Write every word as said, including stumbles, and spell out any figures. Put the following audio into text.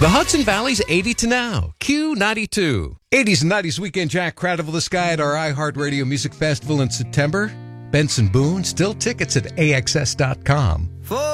The Hudson Valley's eighty to now. Q ninety-two. eighties and nineties weekend Jack Cradible the Sky at our iHeartRadio Music Festival in September. Benson Boone, still tickets at A X S dot com. For